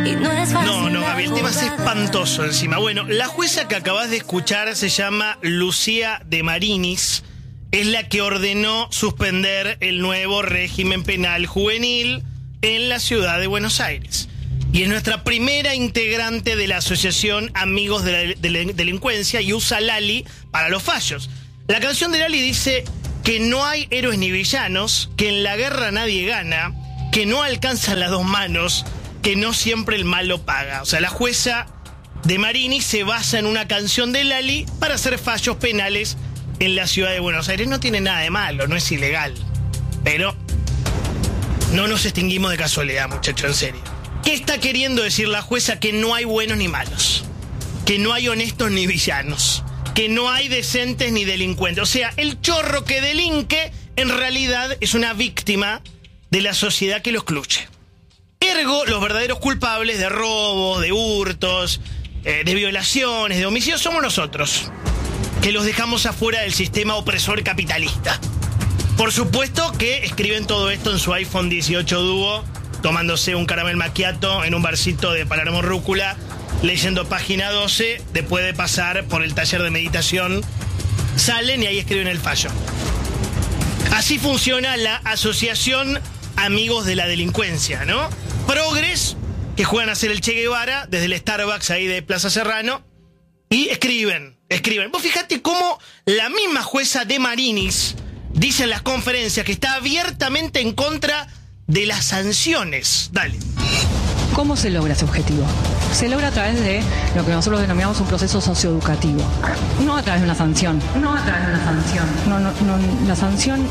No, Gaby, el tema es espantoso encima. Bueno, la jueza que acabas de escuchar se llama Lucía de Marinis. Es la que ordenó suspender el nuevo régimen penal juvenil en la ciudad de Buenos Aires. Y es nuestra primera integrante de la asociación Amigos de la Delincuencia y usa Lali para los fallos. La canción de Lali dice que no hay héroes ni villanos, que en la guerra nadie gana, que no alcanzan las dos manos, que no siempre el malo paga. O sea, la jueza de Marini se basa en una canción de Lali para hacer fallos penales en la ciudad de Buenos Aires. No tiene nada de malo, no es ilegal. Pero no nos extinguimos de casualidad, muchachos, en serio. ¿Qué está queriendo decir la jueza? Que no hay buenos ni malos, que no hay honestos ni villanos, que no hay decentes ni delincuentes. O sea, el chorro que delinque en realidad es una víctima de la sociedad que lo excluye. Ergo, los verdaderos culpables de robos, de hurtos, de violaciones, de homicidios, somos nosotros, que los dejamos afuera del sistema opresor capitalista. Por supuesto que escriben todo esto en su iPhone 18 Duo, tomándose un caramel macchiato en un barcito de Palermo Rúcula, leyendo página 12, después de pasar por el taller de meditación, salen y ahí escriben el fallo. Así funciona la asociación Amigos de la Delincuencia, ¿no? Progres, que juegan a ser el Che Guevara desde el Starbucks ahí de Plaza Serrano, y escriben. Vos fijate cómo la misma jueza de Marinis dice en las conferencias que está abiertamente en contra de las sanciones. Dale. ¿Cómo se logra ese objetivo? Se logra a través de lo que nosotros denominamos un proceso socioeducativo. No a través de una sanción. No, la sanción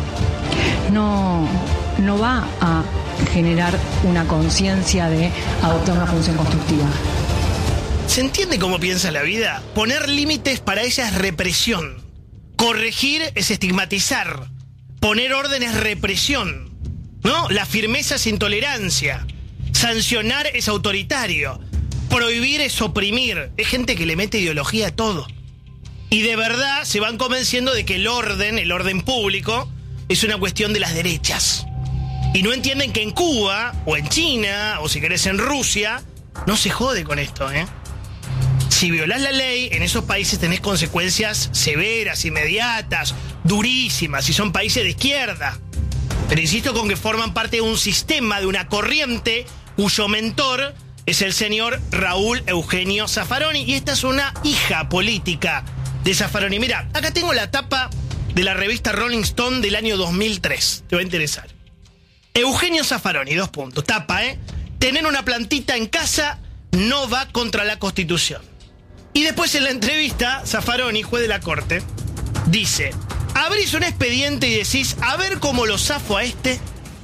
no va a generar una conciencia de adoptar una función constructiva. ¿Se entiende cómo piensa la vida? Poner límites para ella es represión. Corregir es estigmatizar. Poner orden es represión, ¿no? La firmeza es intolerancia. Sancionar es autoritario. Prohibir es oprimir. Es gente que le mete ideología a todo. Y de verdad se van convenciendo de que el orden público, es una cuestión de las derechas. Y no entienden que en Cuba, o en China, o si querés en Rusia, no se jode con esto, ¿eh? Si violás la ley, en esos países tenés consecuencias severas, inmediatas, durísimas, y son países de izquierda. Pero insisto con que forman parte de un sistema, de una corriente, cuyo mentor es el señor Raúl Eugenio Zaffaroni, y esta es una hija política de Zaffaroni. Mira, acá tengo la tapa de la revista Rolling Stone del año 2003. Te va a interesar. Eugenio Zaffaroni, 2 puntos. Tapa, tener una plantita en casa no va contra la Constitución. Y después en la entrevista, Zaffaroni, juez de la corte, dice: abrís un expediente y decís, a ver cómo lo zafo a este.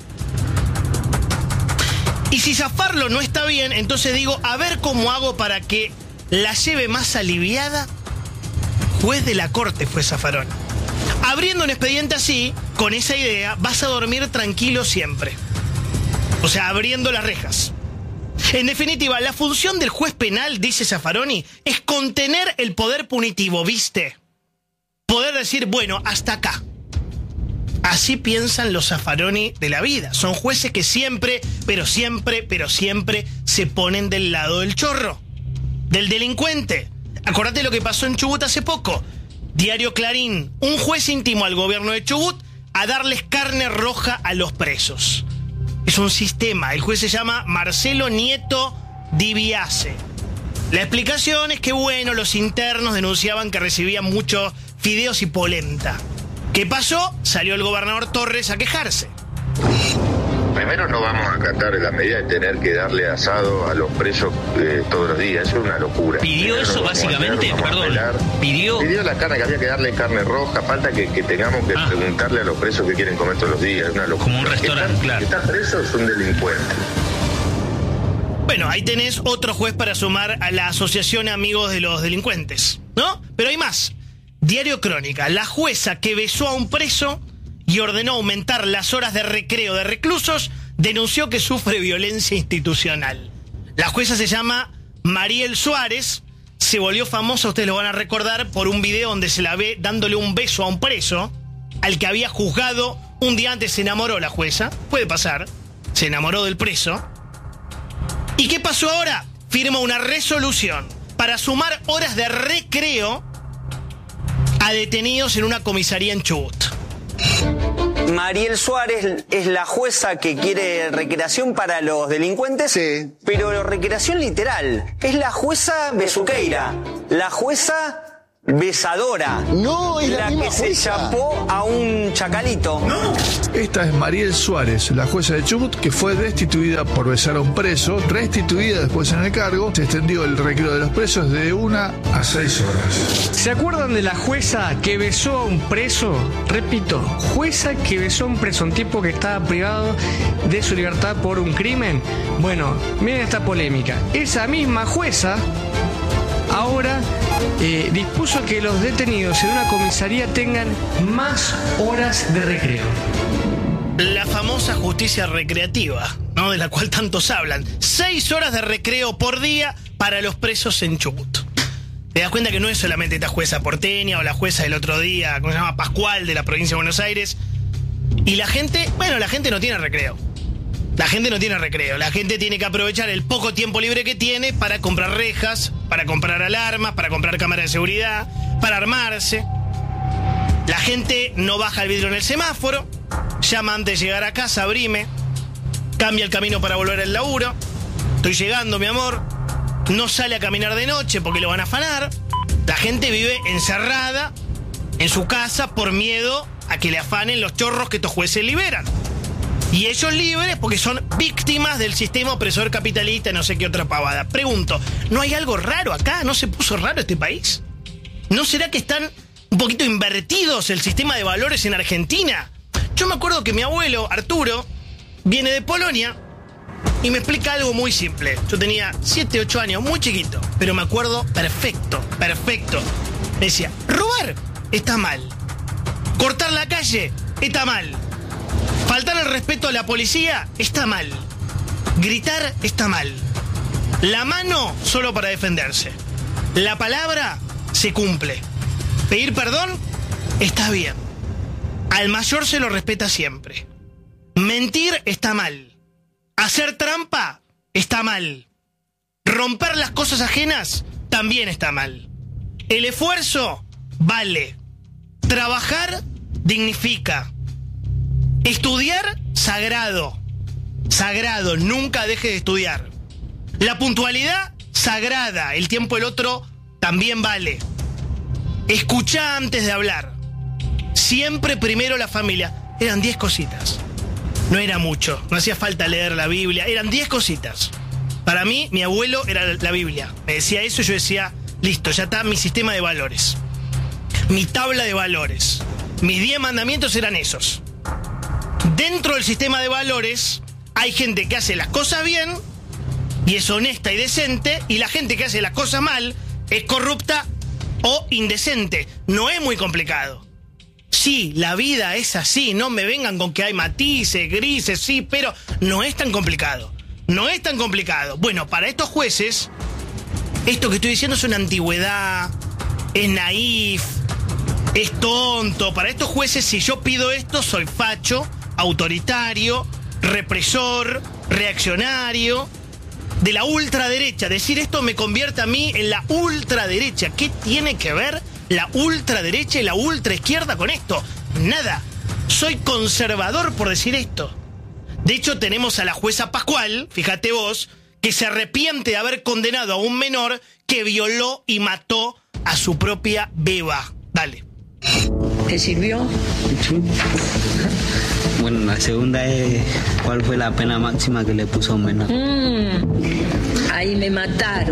Y si zafarlo no está bien, entonces digo, a ver cómo hago para que la lleve más aliviada. Juez de la corte fue Zaffaroni. Abriendo un expediente así, con esa idea, vas a dormir tranquilo siempre. O sea, abriendo las rejas. En definitiva, la función del juez penal, dice Zaffaroni, es contener el poder punitivo, ¿viste? Poder decir, bueno, hasta acá. Así piensan los Zaffaroni de la vida. Son jueces que siempre se ponen del lado del chorro, del delincuente. Acordate lo que pasó en Chubut hace poco. Diario Clarín, un juez intimó al gobierno de Chubut a darles carne roja a los presos. Es un sistema. El juez se llama Marcelo Nieto Dibiase. La explicación es que, bueno, los internos denunciaban que recibían muchos fideos y polenta. ¿Qué pasó? Salió el gobernador Torres a quejarse. Primero, no vamos a acatar la medida de tener que darle asado a los presos todos los días. Eso es una locura. ¿Pidió Primero eso básicamente? Perdón. Pidió la carne, que había que darle carne roja. Falta que tengamos que preguntarle a los presos qué quieren comer todos los días. Es una locura. Como un restaurante, claro. Está preso es un delincuente. Bueno, ahí tenés otro juez para sumar a la Asociación Amigos de los Delincuentes, ¿no? Pero hay más. Diario Crónica, la jueza que besó a un preso y ordenó aumentar las horas de recreo de reclusos, denunció que sufre violencia institucional. La jueza se llama Mariel Suárez, se volvió famosa, ustedes lo van a recordar, por un video donde se la ve dándole un beso a un preso, al que había juzgado un día antes. Se enamoró la jueza, puede pasar, se enamoró del preso, ¿Y qué pasó ahora? Firma una resolución para sumar horas de recreo a detenidos en una comisaría en Chubut. Mariel Suárez es la jueza que quiere recreación para los delincuentes, Sí. Pero recreación literal. Es la jueza besuqueira, la jueza besadora. No, es la misma que se jueza. chapó a un chacalito. Esta es Mariel Suárez, la jueza de Chubut, que fue destituida por besar a un preso, restituida después en el cargo. Se extendió el recreo de los presos de 1 a 6 horas. ¿Se acuerdan de la jueza que besó a un preso? Repito, jueza que besó a un preso, un tipo que estaba privado de su libertad por un crimen. Bueno, miren esta polémica. Esa misma jueza ahora dispuso que los detenidos en una comisaría tengan más horas de recreo. La famosa justicia recreativa, ¿no? De la cual tantos hablan. 6 horas de recreo por día para los presos en Chubut. Te das cuenta que no es solamente esta jueza porteña o la jueza del otro día, como se llama, Pascual, de la provincia de Buenos Aires. Y la gente, la gente no tiene recreo. La gente no tiene recreo. La gente tiene que aprovechar el poco tiempo libre que tiene para comprar rejas, para comprar alarmas, para comprar cámaras de seguridad, para armarse. La gente no baja el vidrio en el semáforo, llama antes de llegar a casa, abrime, cambia el camino para volver al laburo. Estoy llegando, mi amor. No sale a caminar de noche porque lo van a afanar. La gente vive encerrada en su casa por miedo a que le afanen los chorros que estos jueces liberan. Y ellos libres porque son víctimas del sistema opresor capitalista, no sé qué otra pavada. Pregunto, ¿no hay algo raro acá? ¿No se puso raro este país? ¿No será que están un poquito invertidos el sistema de valores en Argentina? Yo me acuerdo que mi abuelo, Arturo, viene de Polonia y me explica algo muy simple. Yo tenía 7, 8 años, muy chiquito, pero me acuerdo perfecto. Me decía, robar está mal. Cortar la calle está mal. Faltar el respeto a la policía está mal. Gritar está mal. La mano solo para defenderse. La palabra se cumple. Pedir perdón está bien. Al mayor se lo respeta siempre. Mentir está mal. Hacer trampa está mal. Romper las cosas ajenas también está mal. El esfuerzo vale. Trabajar dignifica. Estudiar, sagrado. Sagrado, nunca deje de estudiar. La puntualidad, sagrada. El tiempo del otro también vale. Escuchá antes de hablar. Siempre primero la familia. Eran 10 cositas. No era mucho, no hacía falta leer la Biblia. Eran 10 cositas. Para mí, mi abuelo era la Biblia. Me decía eso y yo decía, listo, ya está mi sistema de valores. Mi tabla de valores. Mis 10 mandamientos eran esos. Dentro del sistema de valores hay gente que hace las cosas bien y es honesta y decente, y la gente que hace las cosas mal es corrupta o indecente. No es muy complicado. Sí, la vida es así, no me vengan con que hay matices, grises, sí, pero no es tan complicado. No es tan complicado. Bueno, para estos jueces, esto que estoy diciendo es una antigüedad, es naif, es tonto. Para estos jueces, si yo pido esto, soy facho, autoritario, represor, reaccionario, de la ultraderecha. Decir esto me convierte a mí en la ultraderecha. ¿Qué tiene que ver la ultraderecha y la ultraizquierda con esto? Nada. Soy conservador por decir esto. De hecho, tenemos a la jueza Pascual, fíjate vos, que se arrepiente de haber condenado a un menor que violó y mató a su propia beba. Dale. ¿Te sirvió? Bueno, la segunda es cuál fue la pena máxima que le puso a un menor. Ahí me mataron.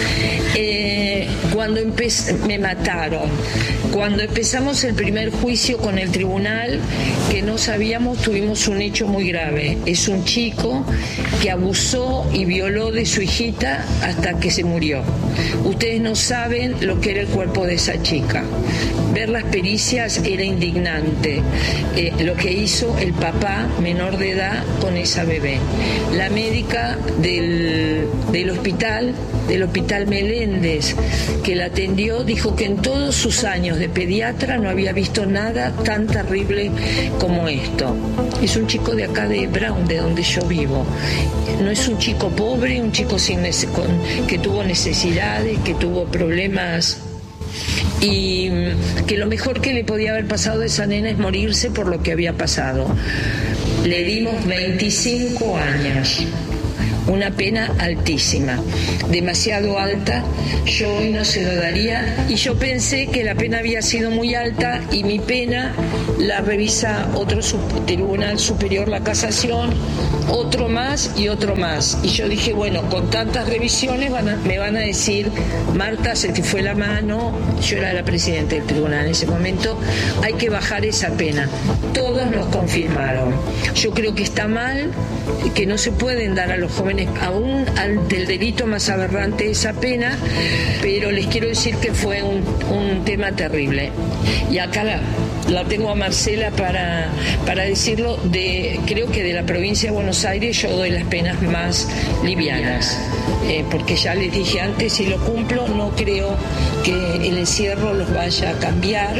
Me mataron. Cuando empezamos el primer juicio con el tribunal, que no sabíamos, tuvimos un hecho muy grave. Es un chico que abusó y violó de su hijita hasta que se murió. Ustedes no saben lo que era el cuerpo de esa chica. Ver las pericias era indignante. Lo que hizo el papá menor de edad con esa bebé. La médica del hospital Hospital Meléndez, que la atendió, dijo que en todos sus años de pediatra no había visto nada tan terrible como esto. Es un chico de acá de Brown, de donde yo vivo. No es un chico pobre, un chico que tuvo necesidades, que tuvo problemas, y que lo mejor que le podía haber pasado a esa nena es morirse por lo que había pasado. Le dimos 25 años. Una pena altísima, demasiado alta. Yo hoy no se lo daría, y yo pensé que la pena había sido muy alta, y mi pena la revisa otro tribunal superior, la casación, otro más y otro más. Y yo dije, bueno, con tantas revisiones me van a decir, Marta, se te fue la mano. Yo era la presidenta del tribunal en ese momento. Hay que bajar esa pena. Todos nos confirmaron. Yo creo que está mal, que no se pueden dar a los jóvenes aún del delito más aberrante esa pena, pero les quiero decir que fue un tema terrible. Y acá la tengo a Marcela para decirlo, creo que de la provincia de Buenos Aires yo doy las penas más livianas, porque ya les dije antes, si lo cumplo no creo que el encierro los vaya a cambiar.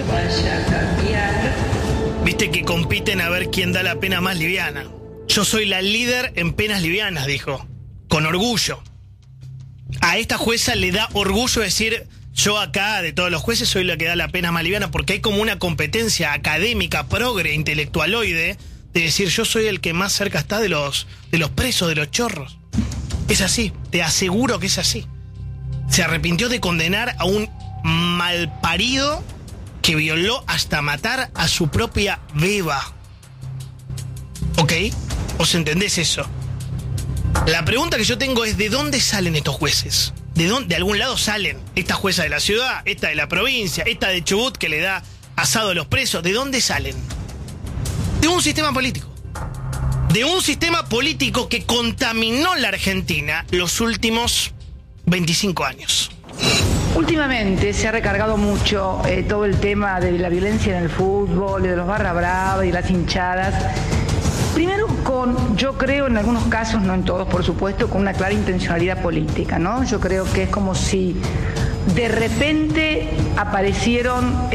Viste que compiten a ver quién da la pena más liviana. Yo soy la líder en penas livianas, dijo, con orgullo. A esta jueza le da orgullo decir, yo acá, de todos los jueces, soy la que da la pena más liviana, porque hay como una competencia académica, progre, intelectualoide, de decir, yo soy el que más cerca está de los presos, de los chorros. Es así, te aseguro que es así. Se arrepintió de condenar a un malparido que violó hasta matar a su propia beba. ¿Ok? ¿Os entendés eso? La pregunta que yo tengo es, ¿de dónde salen estos jueces? ¿De algún lado salen? Esta jueza de la ciudad, esta de la provincia, esta de Chubut que le da asado a los presos. ¿De dónde salen? De un sistema político. De un sistema político que contaminó la Argentina los últimos 25 años. Últimamente se ha recargado mucho todo el tema de la violencia en el fútbol, de los barra brava y las hinchadas. Primero yo creo en algunos casos, no en todos por supuesto, con una clara intencionalidad política, ¿no? Yo creo que es como si de repente aparecieron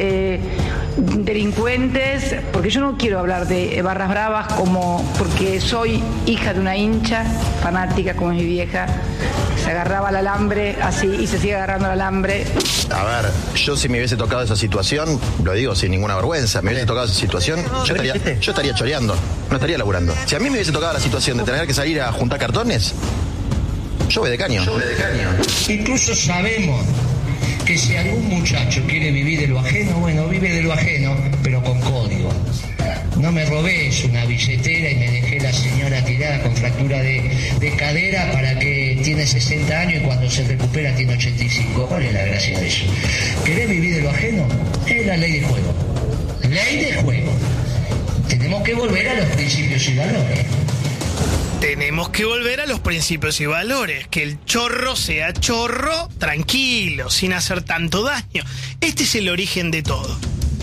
delincuentes, porque yo no quiero hablar de barras bravas porque soy hija de una hincha fanática como es mi vieja, se agarraba al alambre así y se sigue agarrando al alambre. A ver, yo si me hubiese tocado esa situación, lo digo sin ninguna vergüenza, me hubiese tocado esa situación, yo estaría choreando, no estaría laburando. Si a mí me hubiese tocado la situación de tener que salir a juntar cartones, yo voy de caño. Incluso sabemos que si algún muchacho quiere vivir de lo ajeno, bueno, vive de lo ajeno, pero con código. No me robes una billetera y me dejé la señora tirada con fractura de cadera para que tiene 60 años y cuando se recupera tiene 85. ¿Cuál es la gracia de eso? ¿Querés vivir de lo ajeno? Es la ley de juego. Ley de juego. Tenemos que volver a los principios y valores. Tenemos que volver a los principios y valores. Que el chorro sea chorro, tranquilo, sin hacer tanto daño. Este es el origen de todo.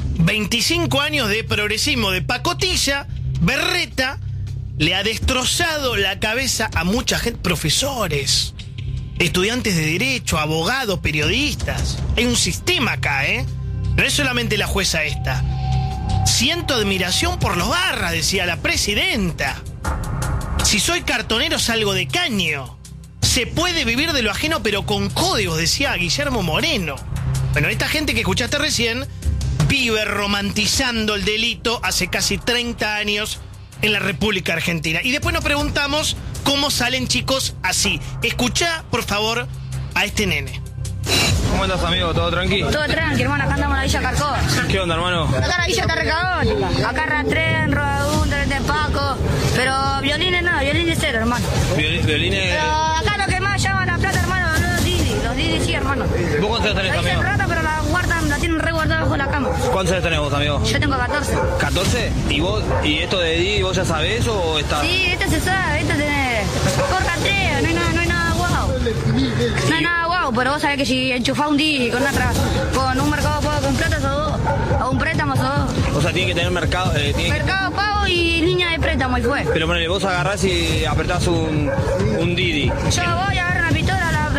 25 años de progresismo de pacotilla, berreta, le ha destrozado la cabeza a mucha gente, profesores, estudiantes de derecho, abogados, periodistas. Hay un sistema acá, ¿eh? No es solamente la jueza esta. Siento admiración por los barras, decía la presidenta. Si soy cartonero salgo de caño. Se puede vivir de lo ajeno pero con códigos, decía Guillermo Moreno. Bueno, esta gente que escuchaste recién vive romantizando el delito hace casi 30 años en la República Argentina. Y después nos preguntamos cómo salen chicos así. Escuchá, por favor, a este nene. ¿Cómo andas, amigo? ¿Todo tranqui? Todo tranqui, hermano. Acá andamos en la Villa Carcó. ¿Qué onda, hermano? Acá la Villa está recagón. Acá rastrén, rodadún, de Paco. Pero violines nada, violines cero, hermano. ¿Violines? Pero acá lo que más llaman la plata, hermano, los Didi sí, hermano. ¿Vos cuántos tenés, amigo? Dicen rata, pero la guardan, la tienen reguardada bajo la cama. ¿Cuántos años tenés vos, amigo? Yo tengo 14. ¿14? ¿Y vos, y esto de Didi, vos ya sabés o está? Sí, esto se sabe, esto tenés por rastreo, no hay nada guau. No hay nada guau, pero vos sabés que si enchufás un Didi con un mercado pago con plata o un préstamo o sea, tiene que tener mercado... mercado pago y línea de préstamo y fue. Pero ponele, vos agarrás y apretás un Didi. Yo voy a agarrar una pistola, la aprieto,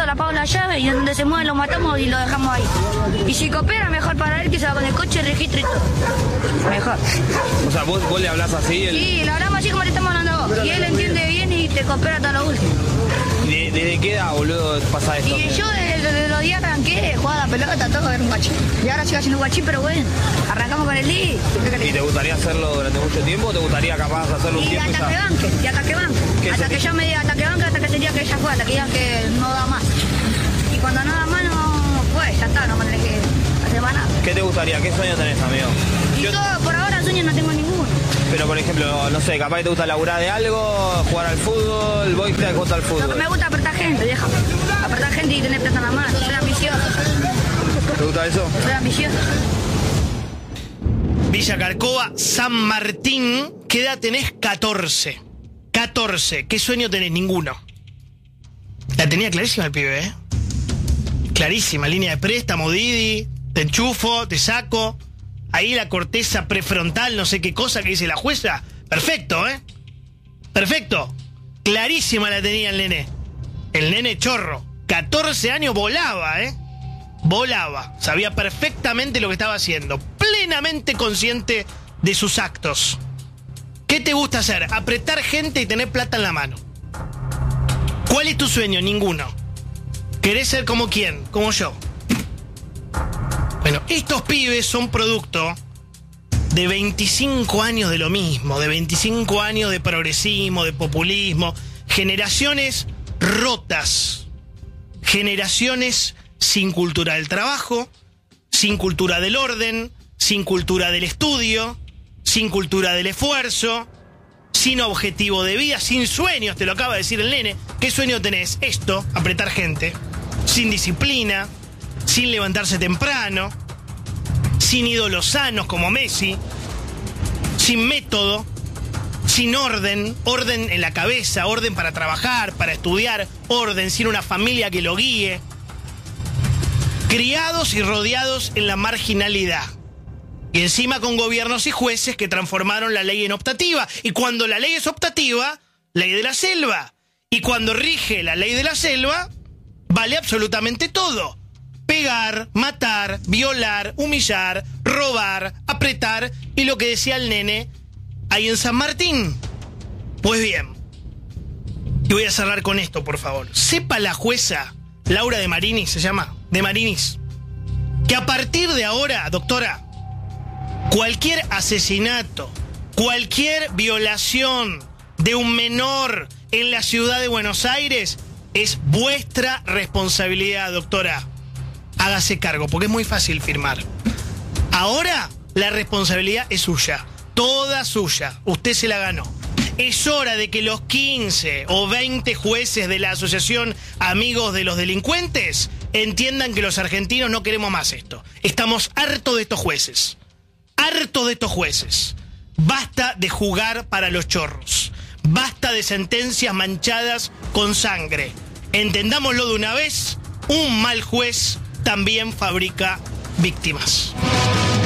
le apago la llave y donde se mueve lo matamos y lo dejamos ahí. Y si coopera, mejor para él que se va con el coche, el registro y todo. Mejor. O sea, vos le hablás así. Sí, le hablamos así como le estamos hablando a vos. Y él entiende bien y te coopera hasta lo último. ¿Desde qué edad, boludo, pasa esto? Y yo desde los días arranqué, jugaba la pelota, todo era un guachín. Y ahora sigo haciendo un guachín, pero bueno, arrancamos con el día. ¿Y te gustaría hacerlo durante mucho tiempo o te gustaría capaz de hacerlo un tiempo? Y hasta que banque. Hasta que yo me diga hasta que banque, hasta que se diga que ella fue, hasta que diga que no da más. Y cuando no da más, no pues, ya está, no me tenés que hacer más nada. ¿Qué te gustaría? ¿Qué sueño tenés, amigo? Y todo, por ahora sueños no tengo ninguno. Pero por ejemplo, no sé, capaz que te gusta laburar de algo, jugar al fútbol, vos te gusta el fútbol. Lo que me gusta es apretar gente, déjame. Apretar gente y tener plata en la mano, soy ambicioso. ¿Te gusta eso? Soy ambicioso. Villa Carcoa, San Martín, ¿qué edad tenés? 14. 14. ¿Qué sueño tenés? Ninguno. La tenía clarísima el pibe, ¿eh? Clarísima, línea de préstamo, Didi, te enchufo, te saco. Ahí la corteza prefrontal, no sé qué cosa que dice la jueza. Perfecto, ¿eh? Perfecto. Clarísima la tenía el nene. El nene chorro. 14 años volaba, ¿eh? Volaba. Sabía perfectamente lo que estaba haciendo. Plenamente consciente de sus actos. ¿Qué te gusta hacer? Apretar gente y tener plata en la mano. ¿Cuál es tu sueño? Ninguno. ¿Querés ser como quién? Como yo. Bueno, estos pibes son producto de 25 años de lo mismo, de 25 años de progresismo, de populismo, generaciones rotas, generaciones sin cultura del trabajo, sin cultura del orden, sin cultura del estudio, sin cultura del esfuerzo, sin objetivo de vida, sin sueños, te lo acaba de decir el nene. ¿Qué sueño tenés? Esto, apretar gente, sin disciplina, sin levantarse temprano, sin ídolos sanos como Messi, sin método, sin orden, orden en la cabeza, orden para trabajar, para estudiar, orden, sin una familia que lo guíe, criados y rodeados en la marginalidad. Y encima con gobiernos y jueces que transformaron la ley en optativa. Y cuando la ley es optativa, ley de la selva. Y cuando rige la ley de la selva, vale absolutamente todo. Pegar, matar, violar, humillar, robar, apretar y lo que decía el nene ahí en San Martín. Pues bien, y voy a cerrar con esto, por favor. Sepa la jueza Laura de Marinis, se llama, de Marinis, que a partir de ahora, doctora, cualquier asesinato, cualquier violación de un menor en la ciudad de Buenos Aires es vuestra responsabilidad, doctora. Hágase cargo, porque es muy fácil firmar. Ahora la responsabilidad es suya, toda suya. Usted se la ganó. Es hora de que los 15 o 20 jueces de la Asociación Amigos de los Delincuentes entiendan que los argentinos no queremos más esto. Estamos hartos de estos jueces. Hartos de estos jueces. Basta de jugar para los chorros. Basta de sentencias manchadas con sangre. Entendámoslo de una vez, un mal juez también fabrica víctimas.